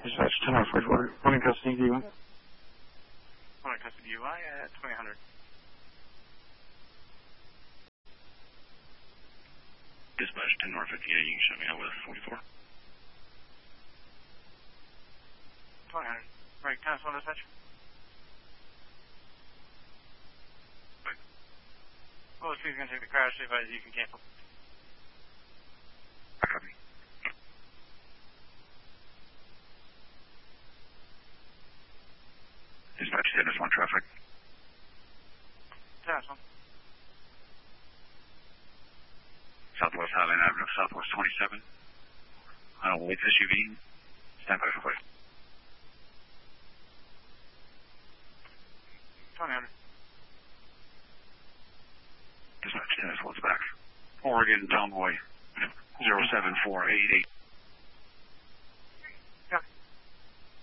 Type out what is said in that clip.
Dispatch 10 off Bridgewater. One in custody, DUI. One in custody, DUI at 2000. Dispatch 10 Norfolk, yeah, you can shut me out with 44. 2000. Right, 10 1 dispatch. Right. Well, if he's going to take the crash, advise you can cancel. Copy. Dispatch 10 1 traffic. 10 1. Southwest Highland Avenue, Southwest 27. On a white SUV. Stand by for clear. 2000. Dispatch 10 1's back. Oregon, Tomboy, 07488.